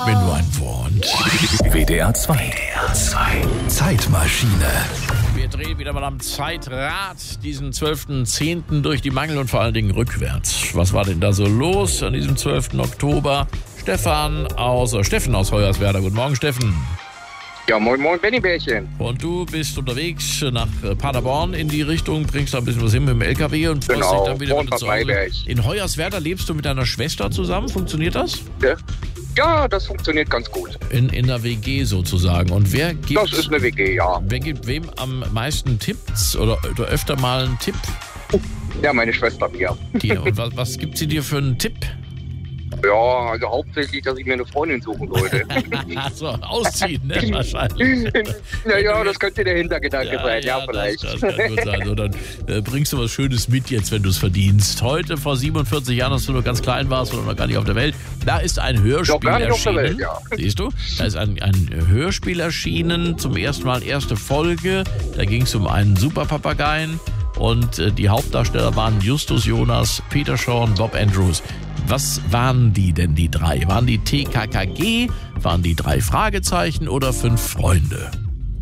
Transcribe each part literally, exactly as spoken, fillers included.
Wenn du ein Wort. W D R zwei. W D R zwei. Zeitmaschine. Wir drehen wieder mal am Zeitrad diesen zwölften zehnten durch die Mangel und vor allen Dingen rückwärts. Was war denn da so los an diesem zwölften Oktober? Stefan aus, äh, Steffen aus Hoyerswerda. Guten Morgen, Steffen. Ja, moin, moin, Benny-Bärchen. Und du bist unterwegs nach Paderborn in die Richtung, bringst da ein bisschen was hin mit dem L K W und freust Genau, dich dann wieder von mit zu Bad Hause. Maiberg. In Hoyerswerda lebst du mit deiner Schwester zusammen? Funktioniert das? Ja, ja, das funktioniert ganz gut. In, in der W G sozusagen. Und wer gibt, Das ist eine W G, ja. wer gibt wem am meisten Tipps oder, oder öfter mal einen Tipp? Ja, meine Schwester mir. Dir. Und was, was gibt sie dir für einen Tipp? Ja, also hauptsächlich, dass ich mir eine Freundin suchen sollte. so, ausziehen, ne? Wahrscheinlich. Naja, das könnte der Hintergedanke Ja, sein, ja, ja, vielleicht. Das, das kann gut sein. So, dann äh, bringst du was Schönes mit jetzt, wenn du es verdienst. Heute, vor siebenundvierzig Jahren, als du noch ganz klein warst oder noch gar nicht auf der Welt, da ist ein Hörspiel Noch gar nicht auf der erschienen. Welt, ja. Siehst du? Da ist ein, ein Hörspiel erschienen, zum ersten Mal erste Folge. Da ging es um einen Superpapageien. Und äh, die Hauptdarsteller waren Justus Jonas, Peter Shaw und Bob Andrews. Was waren die denn, die drei? Waren die T K K G? Waren die drei Fragezeichen oder fünf Freunde?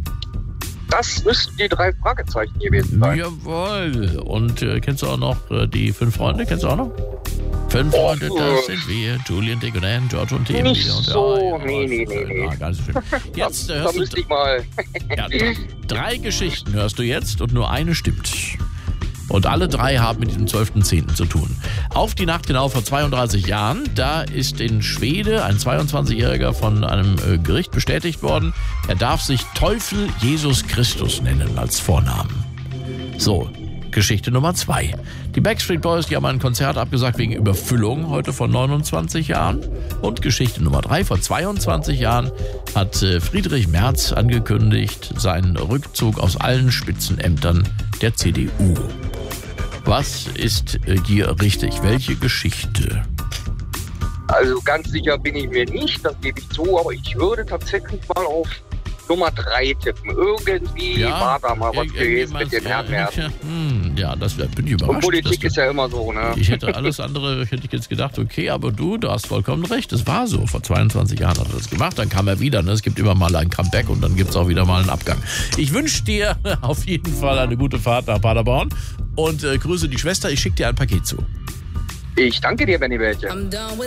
Das müssten die drei Fragezeichen gewesen sein. Jawohl. Und äh, kennst du auch noch äh, die fünf Freunde? Kennst du auch noch? Fünf Oh, Freunde, das sind wir. Julian, Dick und Ann, George und Tim. Nicht wieder und so, ja, nee, nee, äh, nee, nee. Ja, ganz schön. Jetzt äh, Da hörst du müsste ich mal... ja, drei, drei Geschichten hörst du jetzt und nur eine stimmt. Und alle drei haben mit diesem zwölften zehnten zu tun. Auf die Nacht genau vor zweiunddreißig Jahren, da ist in Schwede ein zweiundzwanzigjähriger von einem äh, Gericht bestätigt worden. Er darf sich Teufel Jesus Christus nennen als Vornamen. So, Geschichte Nummer zwei. Die Backstreet Boys, die haben ein Konzert abgesagt wegen Überfüllung, heute vor neunundzwanzig Jahren. Und Geschichte Nummer drei, vor zweiundzwanzig Jahren hat äh, Friedrich Merz angekündigt, seinen Rückzug aus allen Spitzenämtern der C D U. Was ist äh, hier richtig? Welche Geschichte? Also ganz sicher bin ich mir nicht, das gebe ich zu, aber ich würde tatsächlich mal auf Nummer drei tippen. Irgendwie war da mal was gewesen mit den Herrn Merz. Hm, ja, das wär, bin ich überrascht. Und Politik du, ist ja immer so, ne? Ich hätte alles andere, hätte ich jetzt gedacht, okay, aber du, du hast vollkommen recht. Es war so. Vor zweiundzwanzig Jahren hat er das gemacht, dann kam er wieder. Ne? Es gibt immer mal ein Comeback und dann gibt es auch wieder mal einen Abgang. Ich wünsche dir auf jeden Fall eine gute Fahrt nach Paderborn und äh, grüße die Schwester. Ich schicke dir ein Paket zu. Ich danke dir, Benny Bärchen.